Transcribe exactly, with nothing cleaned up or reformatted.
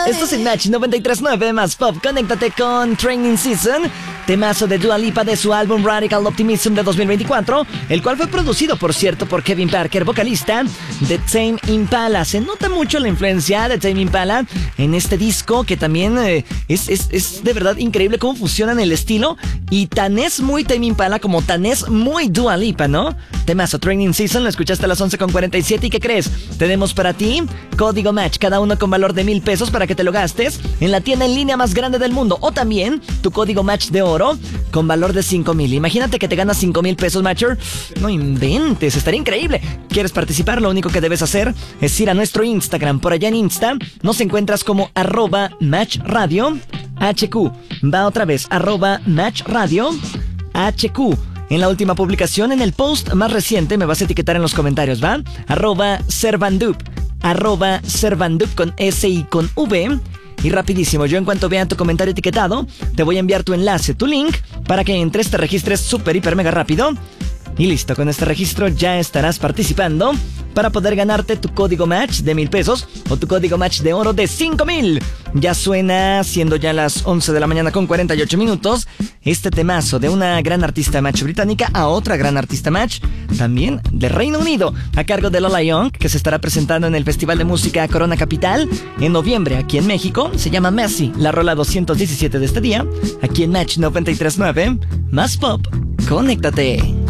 Esto es en Match noventa y tres punto nueve más pop. Conéctate con Training Season, temazo de Dua Lipa de su álbum Radical Optimism de dos mil veinticuatro, el cual fue producido, por cierto, por Kevin Parker, vocalista de Tame Impala. Se nota mucho la influencia de Tame Impala en este disco, que también eh, es, es, es de verdad increíble cómo fusionan el estilo, y tan es muy Tame Impala como tan es muy Dua Lipa, ¿no? Temazo Training Season, lo escuchaste a las once con cuarenta y siete. ¿Y qué crees? Tenemos para ti código Match, cada uno con valor de mil pesos para que te lo gastes en la tienda en línea más grande del mundo, o también tu código Match de oro con valor de cinco mil. Imagínate que te ganas cinco mil pesos, Matcher. No inventes, estaría increíble. ¿Quieres participar? Lo único que debes hacer es ir a nuestro Instagram. Por allá en Insta nos encuentras como arroba Match Radio H Q. Va otra vez, arroba Match Radio H Q. En la última publicación, en el post más reciente, me vas a etiquetar en los comentarios, ¿va? Arroba Servandup. Arroba Servandup con S y con V. Y rapidísimo, yo en cuanto vea tu comentario etiquetado, te voy a enviar tu enlace, tu link, para que entres, te registres súper, hiper, mega rápido. Y listo, con este registro ya estarás participando para poder ganarte tu código Match de mil pesos o tu código Match de oro de cinco mil. Ya suena, siendo ya las once de la mañana con cuarenta y ocho minutos, este temazo de una gran artista Match británica a otra gran artista Match, también de Reino Unido, a cargo de Lola Young, que se estará presentando en el Festival de Música Corona Capital en noviembre aquí en México. Se llama Messi, la rola doscientos diecisiete de este día, aquí en Match noventa y tres punto nueve, más pop. Conéctate.